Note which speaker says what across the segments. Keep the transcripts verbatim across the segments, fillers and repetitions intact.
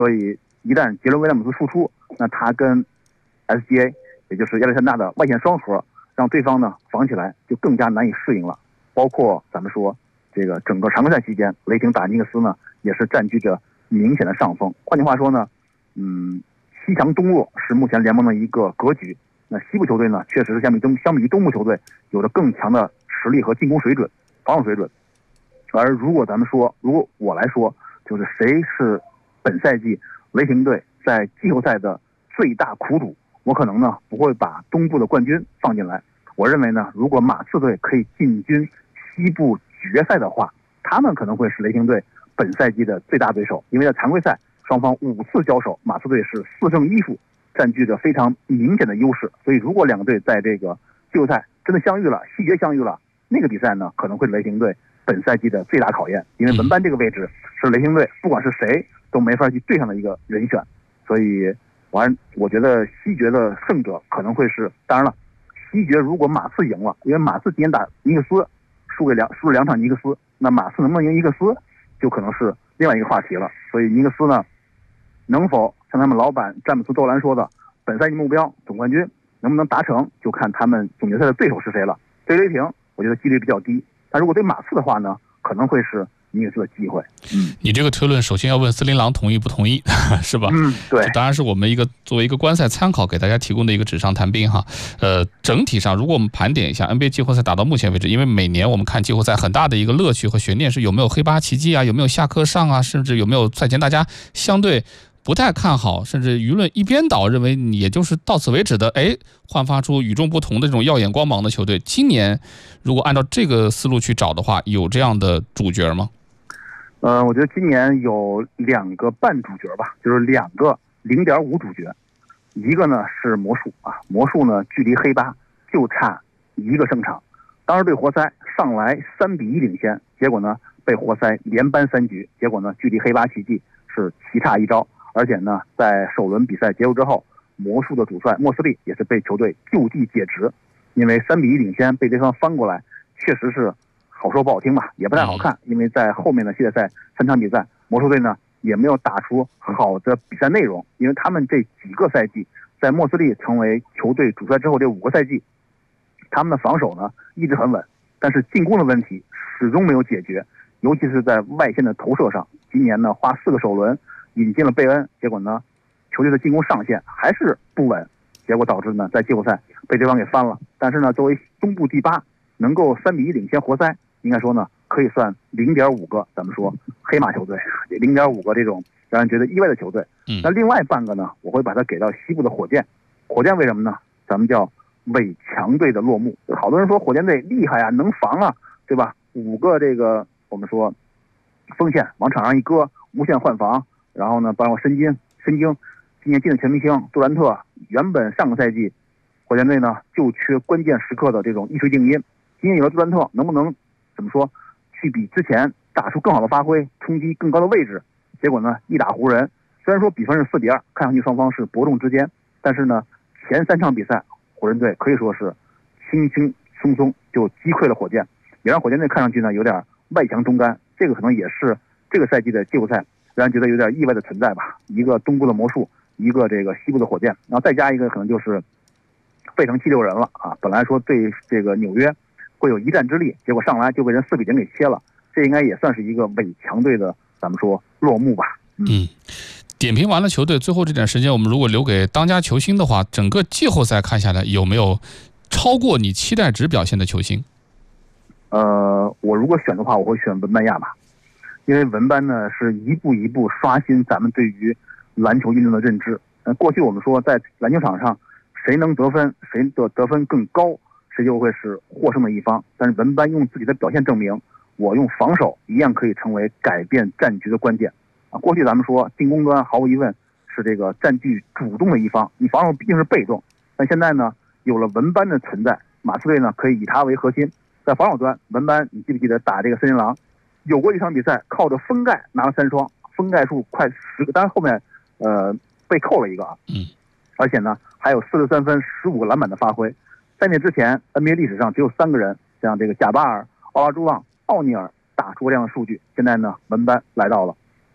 Speaker 1: 所以一旦杰伦威廉姆斯复出，那他跟 S G A 也就是亚历山大的外线双核，让对方呢防起来就更加难以适应了。包括咱们说这个整个常规赛期间，雷霆打尼克斯呢也是占据着明显的上风。换句话说呢，嗯，西强东弱是目前联盟的一个格局。那西部球队呢，确实是相比东相比于东部球队有着更强的实力和进攻水准、防守水准。而如果咱们说，如果我来说，就是谁是本赛季雷霆队在季后赛的最大苦主，我可能呢不会把东部的冠军放进来。我认为呢，如果马刺队可以进军西部决赛的话，他们可能会是雷霆队本赛季的最大对手，因为在常规赛双方五次交手，马刺队是四胜一负，占据着非常明显的优势。所以如果两个队在这个季后赛真的相遇了，细节相遇了，那个比赛呢可能会是雷霆队本赛季的最大考验，因为文班这个位置是雷霆队不管是谁都没法去对上的一个人选。所以完，我觉得西决的胜者可能会是，当然了，西决如果马刺赢了，因为马刺今年打尼克斯输给两输了两场尼克斯，那马刺能不能赢尼克斯就可能是另外一个话题了。所以尼克斯呢能否像他们老板詹姆斯·多兰说的，本赛季目标总冠军能不能达成，就看他们总决赛的对手是谁了。对雷霆，我觉得几率比较低，但如果对马刺的话呢，可能会是尼克斯的机会。
Speaker 2: 嗯，你这个推论首先要问斯林狼同意不同意，是吧？
Speaker 1: 嗯，对，
Speaker 2: 当然是我们一个作为一个观赛参考给大家提供的一个纸上谈兵哈。呃，整体上如果我们盘点一下 N B A 季后赛打到目前为止，因为每年我们看季后赛很大的一个乐趣和悬念是有没有黑八奇迹啊，有没有下课上啊，甚至有没有赛前大家相对不太看好，甚至舆论一边倒，认为也就是到此为止的，哎，焕发出与众不同的这种耀眼光芒的球队。今年如果按照这个思路去找的话，有这样的主角吗？
Speaker 1: 呃，我觉得今年有两个半主角吧，就是两个 零点五 主角，一个呢是魔术啊，魔术呢距离黑八就差一个胜场，当时对活塞上来三比一领先，结果呢被活塞连扳三局，结果呢距离黑八奇迹是棋差一招。而且呢，在首轮比赛结束之后，魔术的主帅莫斯利也是被球队就地解职，因为三比一领先被对方翻过来，确实是好说不好听吧，也不太好看。因为在后面的系列赛三场比赛，魔术队呢也没有打出好的比赛内容，因为他们这几个赛季在莫斯利成为球队主帅之后这五个赛季，他们的防守呢一直很稳，但是进攻的问题始终没有解决，尤其是在外线的投射上。今年呢花四个首轮引进了贝恩，结果呢球队的进攻上限还是不稳，结果导致呢在季后赛被对方给翻了。但是呢作为东部第八，能够三比一领先活塞，应该说呢可以算 零点五 个咱们说黑马球队， 零点五 个这种让人觉得意外的球队。那另外半个呢，我会把它给到西部的火箭。火箭为什么呢？咱们叫伪强队的落幕。好多人说火箭队厉害啊，能防啊，对吧？五个这个我们说锋线往场上一搁，无限换防，然后呢包括申京申京今年进的全明星杜兰特，原本上个赛季火箭队呢就缺关键时刻的这种一锤定音，今年有了杜兰特，能不能怎么说去比之前打出更好的发挥，冲击更高的位置？结果呢一打湖人，虽然说比分是四比二，看上去双方是伯仲之间，但是呢前三场比赛湖人队可以说是轻轻松松就击溃了火箭，也让火箭队看上去呢有点外强中干。这个可能也是这个赛季的季后赛让人觉得有点意外的存在吧。一个东部的魔术，一个这个西部的火箭，然后再加一个可能就是费城七六人了啊。本来说对这个纽约会有一战之力，结果上来就被人四比零给切了，这应该也算是一个伪强队的咱们说落幕吧。
Speaker 2: 嗯，嗯点评完了球队，最后这点时间我们如果留给当家球星的话，整个季后赛看下来有没有超过你期待值表现的球星？
Speaker 1: 呃，我如果选的话，我会选文班亚马，因为文班呢是一步一步刷新咱们对于篮球运动的认知。呃，过去我们说在篮球场上，谁能得分，谁的得分更高，谁就会是获胜的一方。但是文班用自己的表现证明，我用防守一样可以成为改变战局的关键。啊，过去咱们说进攻端毫无疑问是这个占据主动的一方，你防守毕竟是被动。但现在呢，有了文班的存在，马刺队呢可以以他为核心。在防守端，文班你记不记得打这个森林狼，有过一场比赛靠着封盖拿了三双，封盖数快十个，当然后面呃被扣了一个啊，
Speaker 2: 嗯，
Speaker 1: 而且呢还有四十三分、十五个篮板的发挥。在那之前 ，N B A 历史上只有三个人像这个贾巴尔、奥拉朱旺、奥尼尔打出这样的数据。现在呢，文班来到了，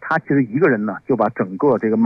Speaker 1: 他其实一个人呢就把整个这个